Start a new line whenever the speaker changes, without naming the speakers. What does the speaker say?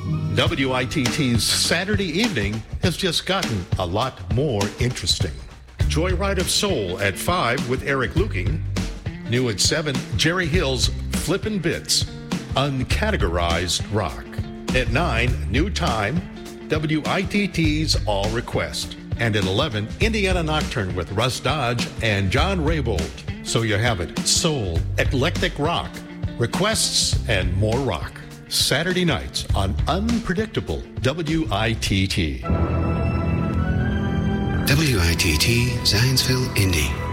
WITT's Saturday evening has just gotten a lot more interesting. Joyride of Soul at 5 with Eric Luking. New at 7, Jerry Hill's Flippin' Bits, Uncategorized Rock. At 9, New Time, WITT's All Request. And at 11, Indiana Nocturne with Russ Dodge and John Raybould. So you have it, soul, eclectic rock, requests, and more rock. Saturday nights on Unpredictable WITT.
WITT Zionsville, Indy.